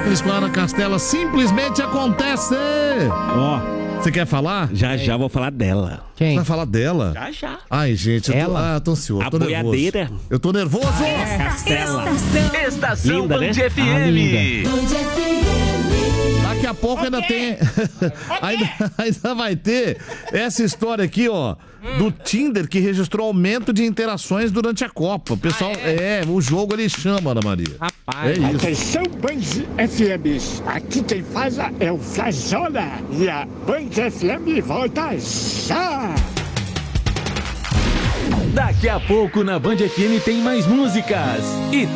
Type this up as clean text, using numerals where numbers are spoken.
Simples com a Ana Castela, simplesmente acontece. Ó, Você quer falar? já vou falar dela. Você vai falar dela? Já. Ai, gente, tô ansioso, A tô nervoso. boiadeira. Eu tô nervoso. Castela. Estação Linda, Band né? FM. Daqui a pouco ainda tem. ainda vai ter essa história aqui, ó. Do Tinder que registrou aumento de interações durante a Copa. O pessoal, o jogo ele chama, Ana Maria. Rapaz. É isso. Atenção, Band FM. Aqui quem faz é o Flazola. E a Band FM volta já. Daqui a pouco na Band FM tem mais músicas. E